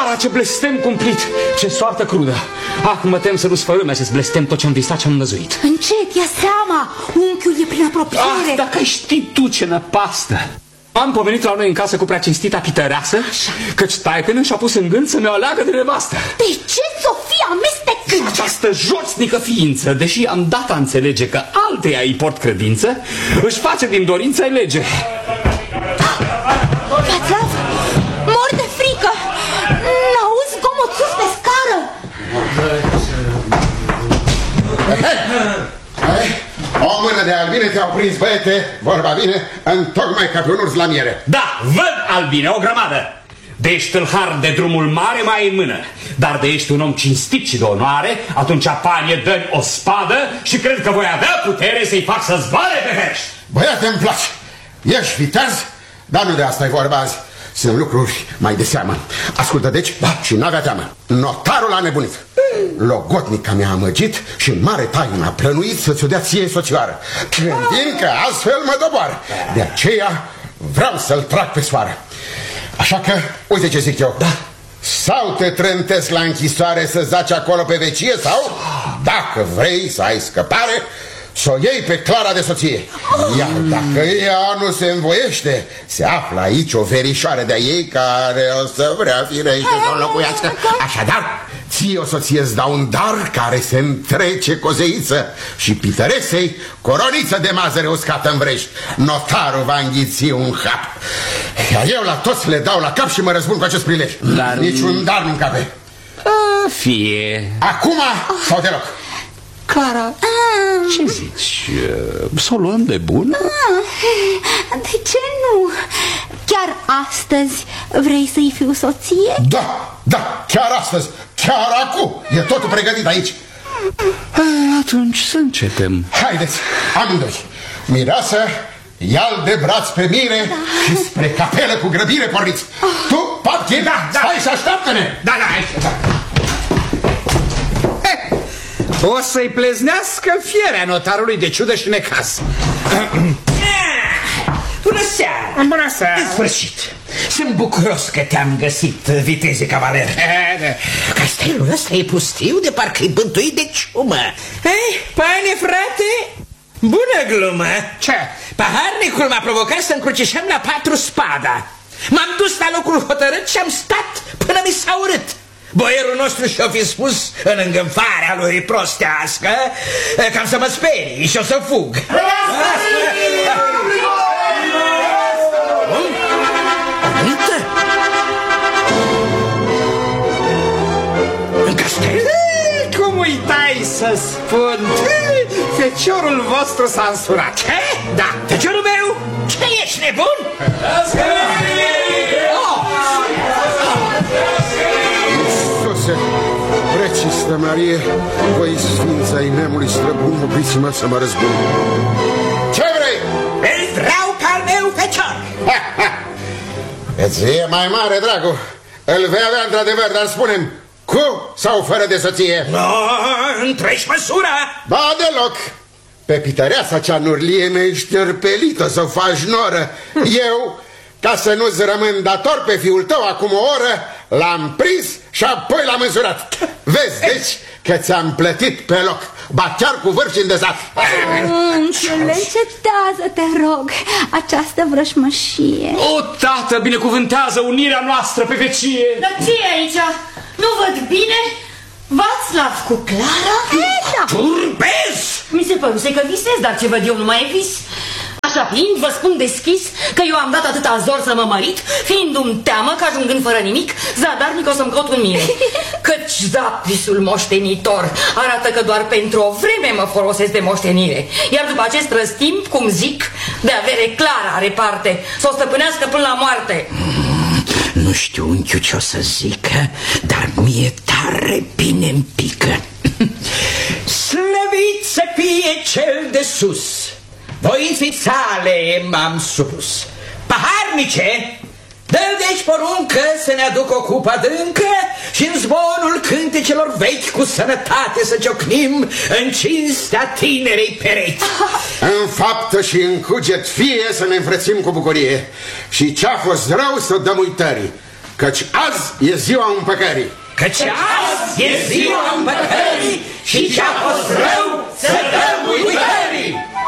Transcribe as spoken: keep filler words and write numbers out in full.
Clara, ce blestem cumplit, ce soartă crudă. Acum mă tem să nu sfărâme acest blestem tot ce-am visat, ce-am năzuit. Încet, ia seama, unchiul e prin apropiere. Ah, dacă ai ști tu ce năpastă. Am pomenit la noi în casă cu prea cinstita pităreasă, căci taică-ne și-a pus în gând să ne aleagă de nevastă. De ce s-o fi amestecând? Această josnică ființă, deși am dat a înțelege că alteia îi port credință, își face din dorință lege. Vațlav, mor de frică. N-auzi zgomot sus pe scară? O mână de albine te-au prins, băiete, vorba bine, întocmai ca pe un urs la miere. Da, văd albine, o grămadă. De ești tâlhar de drumul mare mai în mână, dar de ești un om cinstit și de onoare, atunci apanie, dă-mi o spadă și cred că voi avea putere să-i fac să zboare pe verși. Băiate, îmi place, ești viteaz, dar nu de asta e vorba azi. Sunt lucruri mai de seamă. Ascultă deci, da, și n-avea teamă. Notarul a nebunit. Logotnica mi-a amăgit și în mare taină a plănuit să-ți o dea ție soțioară, gândind că astfel mă doboară. De aceea vreau să-l trag pe soară. Așa că, uite ce zic eu, da. Sau te trântesc la închisoare să zaci acolo pe vecie, sau, dacă vrei să ai scăpare, să o iei pe Clara de soție. Iar dacă ea nu se învoiește, se află aici o verișoară de-a ei care o să vrea firește să o înlocuiască. Așadar, ție o soție îți dau un dar care se întrece cozeiță și pităresei coroniță de mazăre uscată în vrești. Notarul va înghiți un hap, iar eu la toți le dau la cap și mă răzbun cu acest prilej. Dar... niciun dar nu încape. A, fie. Acum sau deloc? Clara, ce zici? Să o luăm de bună? De ce nu? Chiar astăzi vrei să-i fiu soție? Da, da, chiar astăzi, chiar acum. E totul pregătit aici. Atunci să începem. Haideți, amândoi. Mireasă, ia-l de braț pe Mire, da, și spre capelă cu grăbire porniți. Oh. Tu, Patkin, da, da, stai și așteaptă-ne. Da, da, aici, da. O să-i pleznească fierea notarului de ciudă și necaz. Bună seara! Bună seara! În sfârșit! Sunt bucuros că te-am găsit, viteze cavaler. Castelul ăsta e pustiu de parcă-i bântuit de ciumă. Ei, pane, frate, bună glumă! Ce? Paharnicul m-a provocat să încrucișăm la patru spada. M-am dus la locul hotărât și am stat până mi s-a urât. Boierul nostru și-o fi spus în îngânfarea lui prostească cam să mă sperii și o să fug. Uite! În castel? Cum uitai să spun? Feciorul vostru s-a însurat. Da, feciorul meu? Ce, ești nebun? Precistă Marie, voi sfința-i neamului străbun, opriți-mă să mă răzbun. Ce vrei? Îl vreau pe al meu fecior. Îți e mai mare, dragu. Îl vei avea într-adevăr, dar spune-mi, cu sau fără de soție? No, într-și măsura. Ba deloc. Pe pităreasa cea nurlie mi-e șterpelită să o faci noră. Eu, ca să nu-ți rămân dator pe fiul tău acum o oră, l-am prins și apoi l-am însurat. Vezi, deci, că ți-am plătit pe loc, ba chiar cu vârf și îndezat. Unchiule, încetează, te rog, această vrășmășie. O, tată, binecuvântează unirea noastră pe vecie. Dar ce e aici? Nu văd bine? Vațlav cu Clara? E, da. Turbez! Mi se păruse că visez, dar ce văd eu nu mai e vis. Așa fiind, vă spun deschis că eu am dat atâta zor să mă mărit, fiindu-mi teamă că ajungând fără nimic, zadarnic o să-mi caut un mire. Căci zapisul moștenitor arată că doar pentru o vreme mă folosesc de moștenire, iar după acest răstimp, cum zic, de avere Clara are parte, să o stăpânească până la moarte. Nu știu, unchiu, ce o să zică, dar mie tare bine-mi pică. Slăvit să fie cel de sus, voinței sale m-am supus. Paharnice, dă-l deci poruncă să ne aducă o cupă adâncă și în zvonul cântecelor vechi cu sănătate să ciocnim în cinstea tinerei perechi. În faptă și în cuget fie să ne înfrățim cu bucurie și ce-a fost rău să dăm uitării. Căci azi e ziua împăcării. Căci azi e ziua împăcării și ce-a fost rău